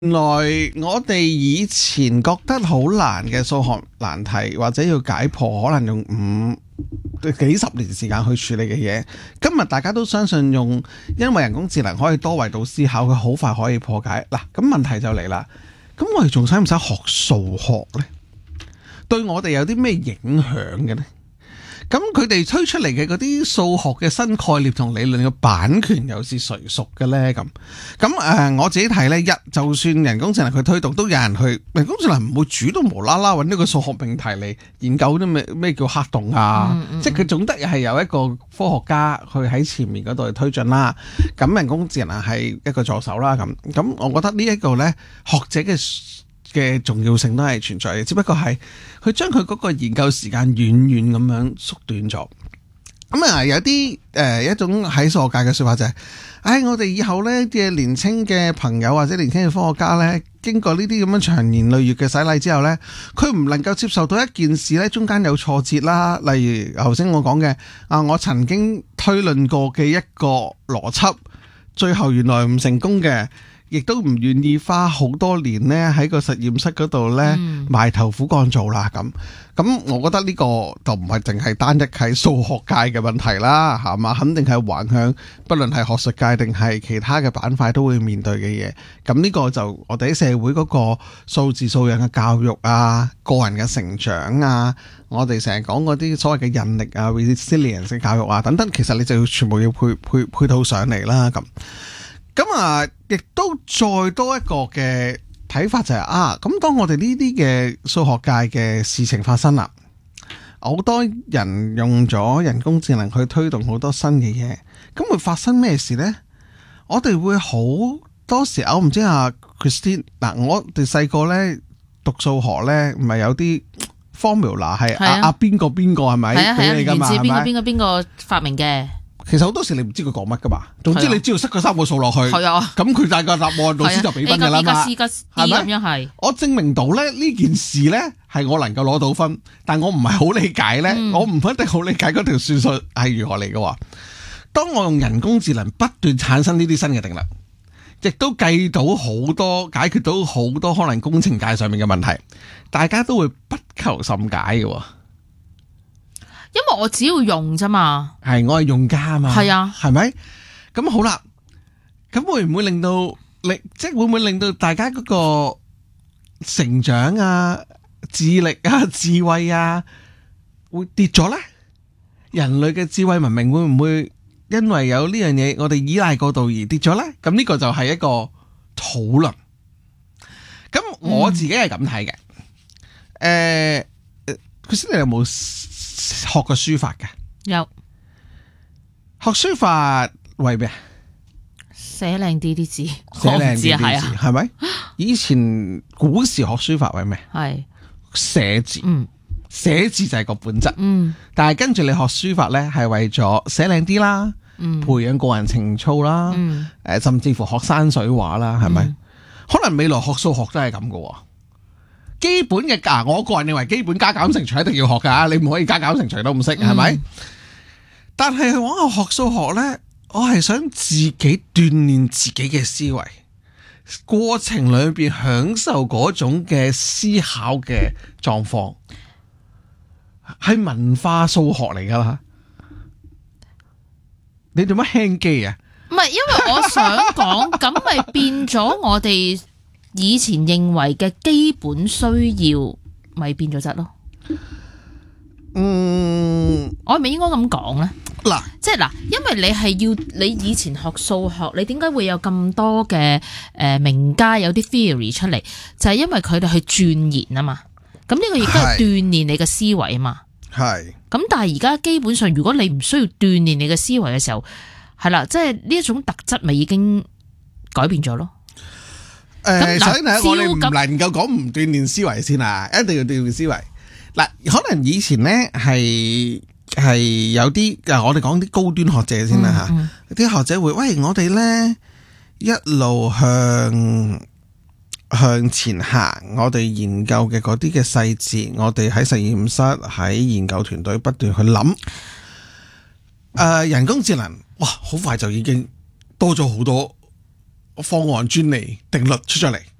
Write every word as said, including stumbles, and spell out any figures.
原來我哋以前覺得好難嘅數學難題或者要解破，可能用五幾十年時間去處理嘅嘢，今日大家都相信用，因為人工智能可以多維度思考，佢好快可以破解。嗱，咁問題就嚟啦，咁我哋仲使唔使學數學呢？對我哋有啲咩影響嘅呢？咁佢哋推出嚟嘅嗰啲數學嘅新概念同理論嘅版權又是誰屬嘅呢？咁咁誒，我自己睇呢，一就算人工智能佢推動，都有人去人工智能唔會主動無啦啦揾呢個數學命題嚟研究啲咩咩叫黑洞啊，嗯嗯嗯，即係佢總得係有一個科學家去喺前面嗰度去推進啦。咁人工智能係一個助手啦。咁咁，我覺得呢一個呢，學者嘅嘅重要性都係存在嘅，只不過係佢將佢嗰個研究時間遠遠咁樣縮短咗。咁啊，有啲誒、呃、一種喺數學界嘅說法就係、是，唉、哎，我哋以後呢嘅年輕嘅朋友或者年輕嘅科學家呢，經過呢啲咁樣長年累月嘅洗禮之後呢，佢唔能夠接受到一件事呢中間有挫折啦，例如頭先我講嘅啊，我曾經推論過嘅一個邏輯，最後原來唔成功嘅。亦都唔願意花好多年呢喺個實驗室嗰度呢埋頭苦幹做啦。咁咁，我覺得呢個就唔係淨係單一係數學界嘅問題啦，係嘛？肯定係橫向，不論係學術界定係其他嘅板塊都會面對嘅嘢。咁呢個就我哋喺社會嗰個數字素養嘅教育啊，個人嘅成長啊，我哋成日講嗰啲所謂嘅韌力啊 resilience 嘅教育啊等等，其實你就要全部要配配配套上嚟啦。咁咁啊，亦都再多一個嘅睇法就係、是、啊，咁當我哋呢啲嘅數學界嘅事情發生啦，好多人用咗人工智能去推動好多新嘅嘢，咁會發生咩事呢？我哋會好多時候，我唔知啊 Christine 嗱，我哋細個呢讀數學呢，唔係有啲 formula 係啊啊邊個邊個係咪俾你噶嘛？係咪？ 邊個邊個發明嘅？ 其實好多時你唔知佢講乜噶嘛，總之你只要塞個三個數落去，咁佢大個答案老師就俾分噶啦嘛，係咪？咁樣係，我證明到咧呢件事咧係我能夠攞到分，但我唔係好理解咧，嗯、我唔一定好理解嗰條算術係如何嚟嘅。當我用人工智能不斷產生呢啲新嘅定律，亦都計到好多，解決到好多可能工程界上面嘅問題，大家都會不求甚解嘅。 因為我只要用啫嘛， 係我係用家啊嘛， 係啊， 係咪？咁好啦，咁會唔會令到你，即係會唔會令到大家嗰個成長啊、智力啊、智慧啊，會跌咗咧？人類嘅智慧文明會唔會因為有呢樣嘢，我哋依賴過度而跌咗咧？咁呢個就係一個討論。咁我自己係咁睇嘅。誒、嗯，佢先、呃、你有冇學過書法嘅？ 有。 學書法為咩？ 寫靚啲啲字， 寫靚啲啲字係咪？以前古時學書法為咩？係寫字。嗯，寫字就係個本質。嗯，但係跟住你學書法咧，係為咗寫靚啲啦，嗯，培養個人情操啦，嗯，誒，甚至乎學山水畫啦，係咪？嗯，可能未來學數學都係咁噶。基本嘅啊，我個人認為基本加減乘除一定要學噶，你唔可以加減乘除都唔識，係咪？嗯，但係我學數學呢，我係想自己鍛煉自己嘅思維，過程裏邊享受嗰種嘅思考嘅狀況，係文化數學嚟噶啦。你做乜輕機啊？ 唔係，因為我想講，咁咪變咗我哋以前認為嘅基本需要，咪變咗質咯。 嗯， 我係咪應該咁講咧？ 嗱， 即係嗱，因為你係要你以前學數學，你點解會有咁多嘅誒名家有啲 theory 出嚟？就係因為佢哋去鑽研啊嘛。咁呢個亦都係鍛煉你嘅思維啊嘛。係。咁但係而家基本上，如果你唔需要鍛煉你嘅思維嘅時候，係啦，即係呢一種特質咪已經改變咗咯。 誒、呃，首先第一，我哋唔能夠講唔鍛煉思維先啊，一定要鍛煉思維。嗱，可能以前咧係係有啲，我哋講啲高端學者先啦吓，啲、嗯嗯、學者會，喂，我哋咧一路向向前行，我哋研究嘅嗰啲嘅細節，我哋喺實驗室喺研究團隊不斷去諗，誒、呃，人工智能，哇，好快就已經多咗好多方案、專利、定律出咗嚟。